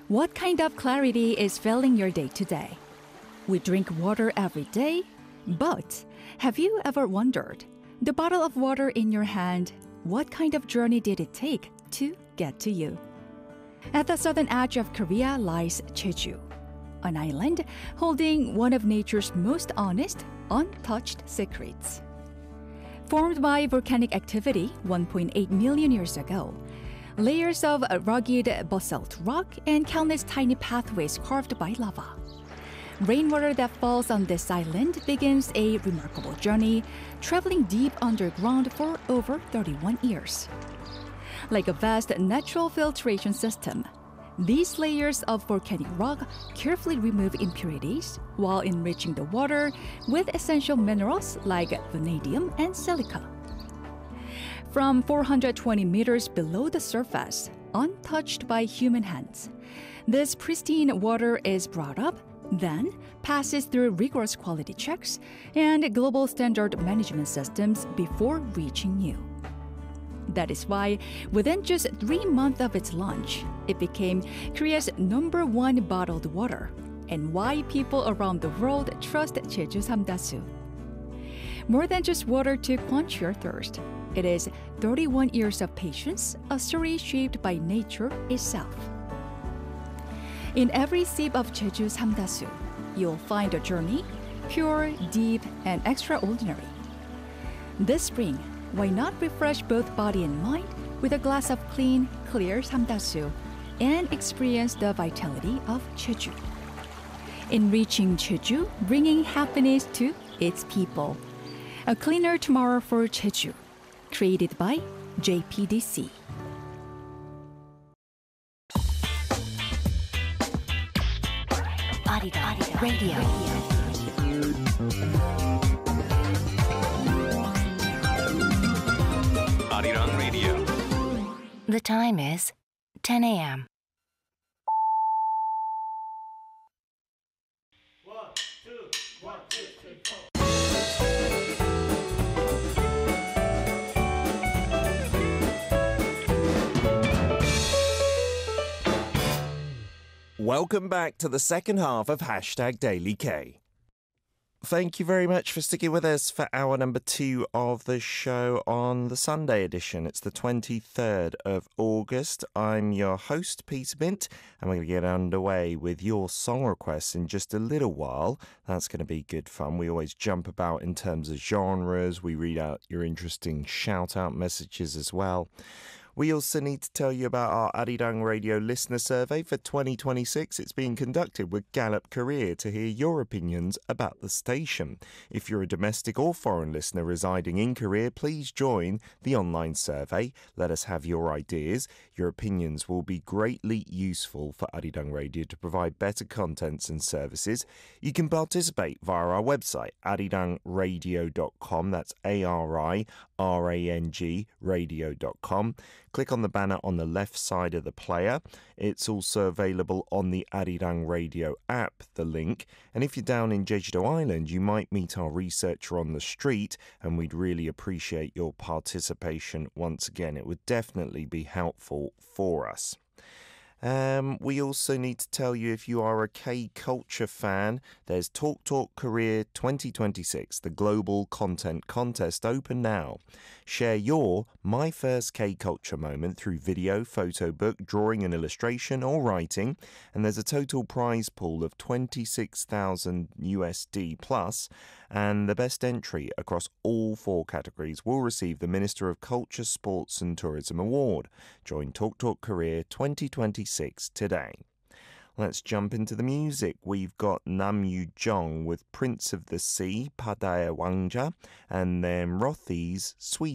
What kind of clarity is filling your day today? We drink water every day, but have you ever wondered, the bottle of water in your hand, what kind of journey did it take to get to you? At the southern edge of Korea lies Jeju, an island holding one of nature's most honest, untouched secrets. Formed by volcanic activity 1.8 million years ago, layers of rugged basalt rock and countless tiny pathways carved by lava. Rainwater that falls on this island begins a remarkable journey, traveling deep underground for over 31 years. Like a vast natural filtration system, these layers of volcanic rock carefully remove impurities while enriching the water with essential minerals like vanadium and silica. From 420 meters below the surface, untouched by human hands, this pristine water is brought up, then passes through rigorous quality checks and global standard management systems before reaching you. That is why, within just 3 months of its launch, it became Korea's #1 bottled water, and why people around the world trust Jeju Samdasu. More than just water to quench your thirst, it is 31 years of patience, a story shaped by nature itself. In every sip of Jeju Samdasu, you'll find a journey, pure, deep, and extraordinary. This spring, why not refresh both body and mind with a glass of clean, clear Samdasu and experience the vitality of Jeju. Enriching Jeju, bringing happiness to its people. A cleaner tomorrow for Jeju. Created by JPDC. Arirang Radio. Arirang Radio. The time is 10 a.m. Welcome back to the second half of Hashtag Daily K. Thank you very much for sticking with us for hour number 2 of the show on the Sunday edition. It's the 23rd of August. I'm your host, Peter Bint, and we're going to get underway with your song requests in just a little while. That's going to be good fun. We always jump about in terms of genres. We read out your interesting shout-out messages as well. We also need to tell you about our Arirang Radio listener survey for 2026. It's being conducted with Gallup Korea to hear your opinions about the station. If you're a domestic or foreign listener residing in Korea, please join the online survey. Let us have your ideas. Your opinions will be greatly useful for Arirang Radio to provide better contents and services. You can participate via our website, arirangradio.com. That's ARIRANG radio.com. Click on the banner on the left side of the player. It's also available on the Arirang Radio app, the link. And if you're down in Jeju Island, you might meet our researcher on the street, and we'd really appreciate your participation once again. It would definitely be helpful for us. We also need to tell you, if you are a K-Culture fan, there's Talk Talk Korea 2026, the Global Content Contest, open now. Share your My First K-Culture moment through video, photo book, drawing and illustration, or writing, and there's a total prize pool of 26,000 USD plus, and the best entry across all 4 categories will receive the Minister of Culture, Sports and Tourism Award. Join Talk Talk Korea 2026 today. Let's jump into the music. We've got Nam Yu Jong with Prince of the Sea, Padaya Wangja, and then Rothy's Sweet